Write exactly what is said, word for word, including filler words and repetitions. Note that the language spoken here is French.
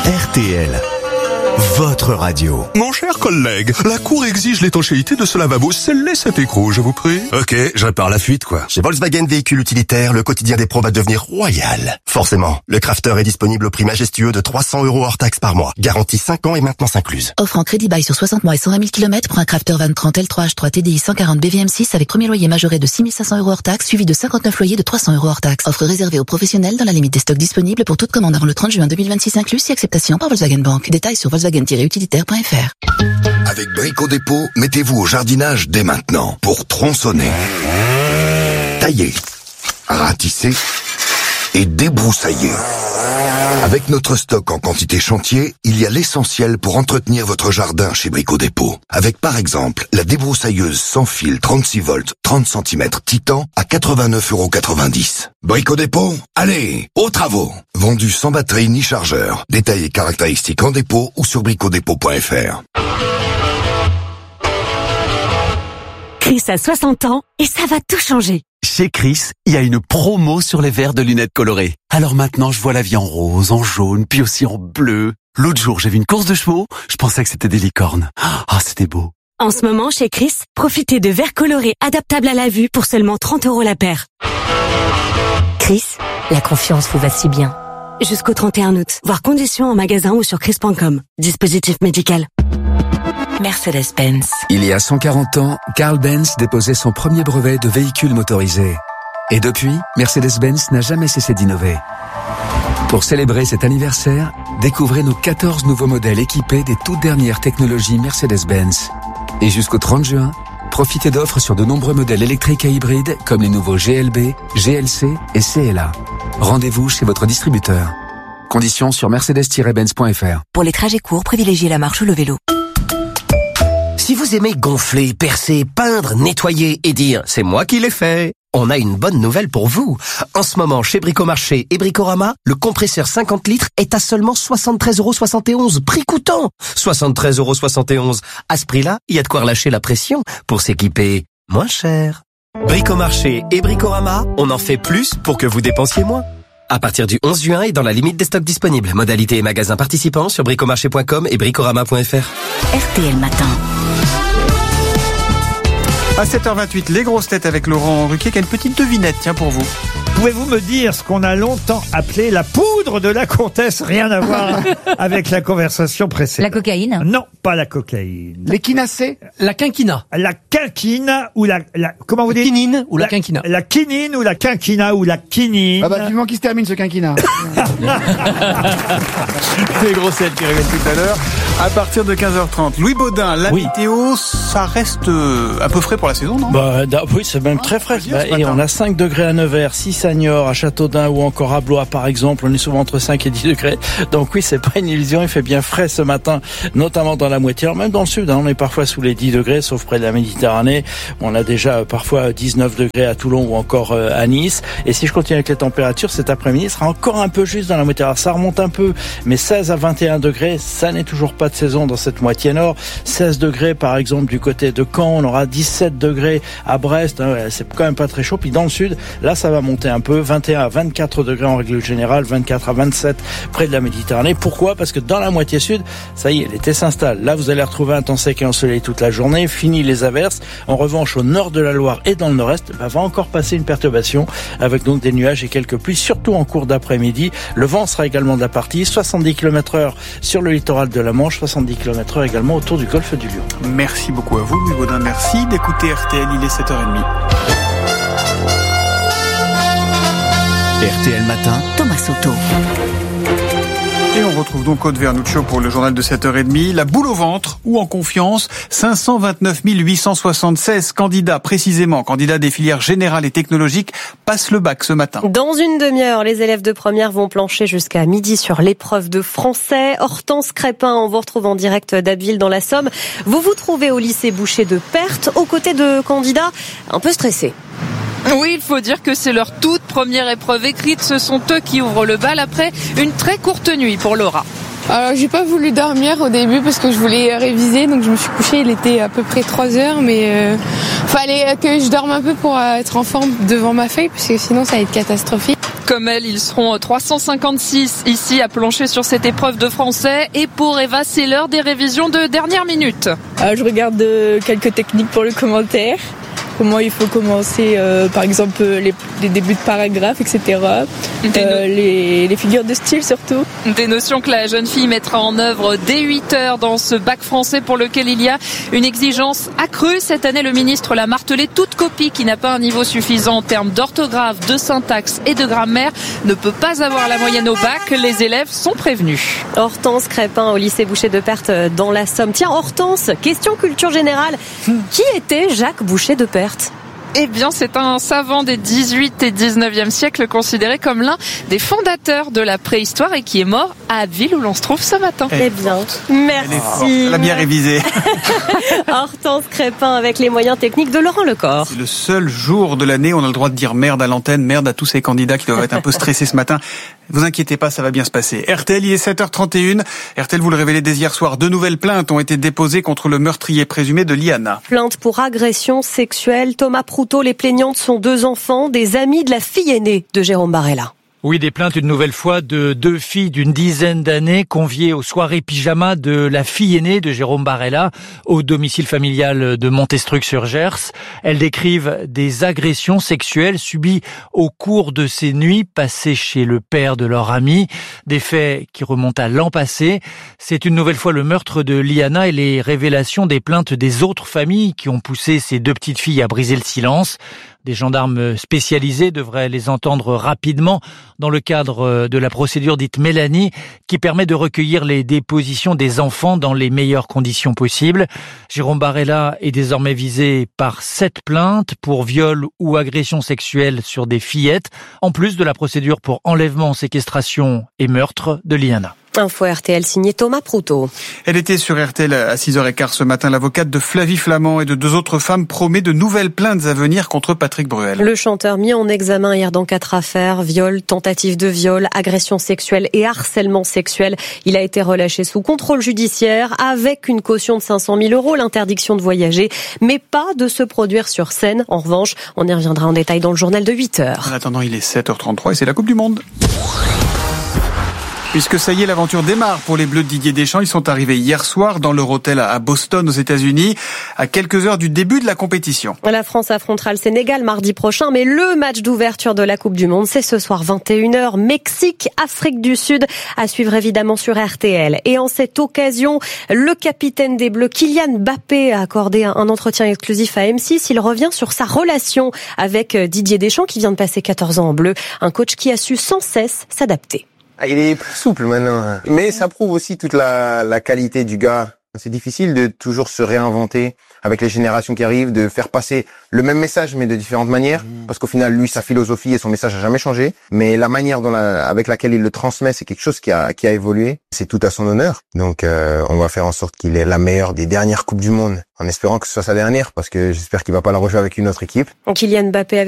R T L, votre radio. Mon cher collègue, la Cour exige l'étanchéité de ce lavabo. Scellez cet écrou, je vous prie. Ok, je répare la fuite, quoi. Chez Volkswagen Véhicules Utilitaires, le quotidien des pros va devenir royal. Forcément, le Crafter est disponible au prix majestueux de trois cents euros hors taxe par mois. Garantie cinq ans et maintenance incluse. Offre en crédit bail sur soixante mois et cent vingt mille kilomètres pour un Crafter vingt trente L trois H trois T D I cent quarante B V M six avec premier loyer majoré de six mille cinq cents euros hors taxe, suivi de cinquante-neuf loyers de trois cents euros hors taxe. Offre réservée aux professionnels dans la limite des stocks disponibles pour toute commande avant le trente juin deux mille vingt-six inclus, si acceptation par Volkswagen Bank. Détails sur volkswagen tiret utilitaire point f r. Avec Brico Dépôt, mettez-vous au jardinage dès maintenant pour tronçonner, tailler, ratisser et débroussailler. Avec notre stock en quantité chantier, il y a l'essentiel pour entretenir votre jardin chez Brico Dépôt. Avec par exemple la débroussailleuse sans fil trente-six volts, trente centimètres Titan à quatre-vingt-neuf euros quatre-vingt-dix. Brico Dépôt, allez, aux travaux. Vendu sans batterie ni chargeur. Détails et caractéristiques en dépôt ou sur brico dépôt point f r. Chris a soixante ans et ça va tout changer. Chez Chris, il y a une promo sur les verres de lunettes colorées. Alors maintenant, je vois la vie en rose, en jaune, puis aussi en bleu. L'autre jour, j'ai vu une course de chevaux, je pensais que c'était des licornes. Ah, c'était beau. En ce moment, chez Chris, profitez de verres colorés adaptables à la vue pour seulement trente euros la paire. Chris, la confiance vous va si bien. Jusqu'au trente et un août. Voir conditions en magasin ou sur chris point com. Dispositif médical. Mercedes-Benz. Il y a cent quarante ans, Carl Benz déposait son premier brevet de véhicule motorisé. Et depuis, Mercedes-Benz n'a jamais cessé d'innover. Pour célébrer cet anniversaire, découvrez nos quatorze nouveaux modèles équipés des toutes dernières technologies Mercedes-Benz. Et jusqu'au trente juin, profitez d'offres sur de nombreux modèles électriques et hybrides comme les nouveaux G L B, G L C et C L A. Rendez-vous chez votre distributeur. Conditions sur mercedes tiret benz point f r. Pour les trajets courts, privilégiez la marche ou le vélo. Si vous aimez gonfler, percer, peindre, nettoyer et dire « c'est moi qui l'ai fait », on a une bonne nouvelle pour vous. En ce moment, chez Bricomarché et Bricorama, le compresseur cinquante litres est à seulement soixante-treize euros soixante et onze, prix coûtant. soixante-treize euros soixante et onze. À ce prix-là, il y a de quoi relâcher la pression pour s'équiper moins cher. Bricomarché et Bricorama, on en fait plus pour que vous dépensiez moins. À partir du onze juin et dans la limite des stocks disponibles. Modalités et magasins participants sur bricomarché point com et bricorama point f r. R T L Matin. À sept heures vingt-huit, les grosses têtes avec Laurent Ruquier, qui a une petite devinette, tiens, pour vous. Pouvez-vous me dire ce qu'on a longtemps appelé la poudre de la comtesse? Rien à voir avec la conversation précédente. La cocaïne? Non, pas la cocaïne. L'échinacée? La quinquina? La quinquina ou la, la comment vous dites? Quinine ou la, la quinquina? La quinine ou la quinquina ou la quinine? Ah bah, vivement qu'il se termine ce quinquina. Les grosses têtes qui reviennent tout à l'heure. À partir de quinze heures trente. Louis Baudin, la oui. météo, ça reste euh, un peu frais pour la saison, non? Bah, oui, c'est même ah, très frais. Bah, et on a cinq degrés à Nevers, six à Niort, à Châteaudun ou encore à Blois, par exemple. On est souvent entre cinq et dix degrés. Donc oui, c'est pas une illusion. Il fait bien frais ce matin, notamment dans la moitié. Alors même dans le sud, hein, on est parfois sous les dix degrés, sauf près de la Méditerranée. On a déjà euh, parfois dix-neuf degrés à Toulon ou encore euh, à Nice. Et si je continue avec les températures, cet après-midi, il sera encore un peu juste dans la moitié. Alors ça remonte un peu, mais seize à vingt et un degrés, ça n'est toujours pas de saison dans cette moitié nord. seize degrés, par exemple, du côté de Caen. On aura dix-sept degrés à Brest. Hein, c'est quand même pas très chaud. Puis dans le sud, là, ça va monter un peu. vingt et un à vingt-quatre degrés en règle générale, vingt-quatre à vingt-sept près de la Méditerranée. Pourquoi? Parce que dans la moitié sud, ça y est, l'été s'installe. Là, vous allez retrouver un temps sec et ensoleillé toute la journée. Fini les averses. En revanche, au nord de la Loire et dans le nord-est, bah, va encore passer une perturbation avec donc des nuages et quelques pluies, surtout en cours d'après-midi. Le vent sera également de la partie. soixante-dix kilomètres heure sur le littoral de la Manche, soixante-dix kilomètres heure également autour du golfe du Lion. Merci beaucoup à vous, Louis Baudin. Merci d'écouter R T L. Il est sept heures trente. R T L Matin, Thomas Soto. Et on retrouve donc Aude Vernuccio pour le journal de sept heures trente. La boule au ventre ou en confiance, cinq cent vingt-neuf mille huit cent soixante-seize candidats, précisément, candidats des filières générales et technologiques, passent le bac ce matin. Dans une demi-heure, les élèves de première vont plancher jusqu'à midi sur l'épreuve de français. Hortense Crépin, on vous retrouve en direct d'Abbeville dans la Somme. Vous vous trouvez au lycée Boucher de Perthes, aux côtés de candidats un peu stressés. Oui, il faut dire que c'est leur toute première épreuve écrite. Ce sont eux qui ouvrent le bal après une très courte nuit pour Laura. Alors j'ai pas voulu dormir au début parce que je voulais réviser, donc je me suis couchée, il était à peu près trois heures, mais euh, fallait que je dorme un peu pour être en forme devant ma feuille, parce que sinon ça va être catastrophique. Comme elle, ils seront trois cent cinquante-six ici à plancher sur cette épreuve de français. Et pour Eva, c'est l'heure des révisions de dernière minute. Euh, je regarde euh, quelques techniques pour le commentaire. Comment il faut commencer, euh, par exemple, les, les débuts de paragraphes, et cetera. Euh, les, les figures de style surtout. Des notions que la jeune fille mettra en œuvre dès huit heures dans ce bac français pour lequel il y a une exigence accrue. Cette année, le ministre l'a martelé, toute copie qui n'a pas un niveau suffisant en termes d'orthographe, de syntaxe et de grammaire ne peut pas avoir la moyenne au bac. Les élèves sont prévenus. Hortense Crépin au lycée Boucher de Perthes dans la Somme. Tiens, Hortense, question culture générale. Qui était Jacques Boucher de Perthes ? Eh bien, c'est un savant des dix-huit et dix-neuvième siècles considéré comme l'un des fondateurs de la préhistoire et qui est mort à Abbeville où l'on se trouve ce matin. Eh bien, merci. Elle a bien révisé. Hortense Crépin avec les moyens techniques de Laurent Lecor. C'est le seul jour de l'année où on a le droit de dire merde à l'antenne, merde à tous ces candidats qui doivent être un peu stressés ce matin. Vous inquiétez pas, ça va bien se passer. R T L, il est sept heures trente et une. R T L, vous le révélez dès hier soir, deux nouvelles plaintes ont été déposées contre le meurtrier présumé de Liana. Plainte pour agression sexuelle. Thomas Proutot, les plaignantes sont deux enfants, des amis de la fille aînée de Jérôme Barella. Oui, des plaintes une nouvelle fois de deux filles d'une dizaine d'années conviées aux soirées pyjama de la fille aînée de Jérôme Barella au domicile familial de Montestruc-sur-Gers. Elles décrivent des agressions sexuelles subies au cours de ces nuits passées chez le père de leur amie. Des faits qui remontent à l'an passé. C'est une nouvelle fois le meurtre de Liana et les révélations des plaintes des autres familles qui ont poussé ces deux petites filles à briser le silence. Des gendarmes spécialisés devraient les entendre rapidement dans le cadre de la procédure dite Mélanie qui permet de recueillir les dépositions des enfants dans les meilleures conditions possibles. Jérôme Barella est désormais visé par sept plaintes pour viol ou agression sexuelle sur des fillettes, en plus de la procédure pour enlèvement, séquestration et meurtre de Liana. Info R T L signé Thomas Proutot. Elle était sur R T L à six heures quinze ce matin. L'avocate de Flavie Flament et de deux autres femmes promet de nouvelles plaintes à venir contre Patrick Bruel. Le chanteur mis en examen hier dans quatre affaires, viol, tentative de viol, agression sexuelle et harcèlement sexuel. Il a été relâché sous contrôle judiciaire avec une caution de cinq cent mille euros, l'interdiction de voyager, mais pas de se produire sur scène. En revanche, on y reviendra en détail dans le journal de huit heures. En attendant, il est sept heures trente-trois et c'est la Coupe du Monde. Puisque ça y est, l'aventure démarre pour les Bleus de Didier Deschamps. Ils sont arrivés hier soir dans leur hôtel à Boston, aux États-Unis, à quelques heures du début de la compétition. La France affrontera le Sénégal mardi prochain, mais le match d'ouverture de la Coupe du Monde, c'est ce soir vingt et une heures. Mexique, Afrique du Sud, à suivre évidemment sur R T L. Et en cette occasion, le capitaine des Bleus, Kylian Mbappé, a accordé un entretien exclusif à M six. Il revient sur sa relation avec Didier Deschamps, qui vient de passer quatorze ans en bleu. Un coach qui a su sans cesse s'adapter. Il est plus souple maintenant, mais ça prouve aussi toute la, la qualité du gars. C'est difficile de toujours se réinventer avec les générations qui arrivent, de faire passer le même message mais de différentes manières, parce qu'au final, lui, sa philosophie et son message n'a jamais changé, mais la manière dont la, avec laquelle il le transmet, c'est quelque chose qui a, qui a évolué. C'est tout à son honneur. Donc, euh, on va faire en sorte qu'il ait la meilleure des dernières Coupes du Monde, en espérant que ce soit sa dernière, parce que j'espère qu'il va pas la rejouer avec une autre équipe. Kylian Mbappé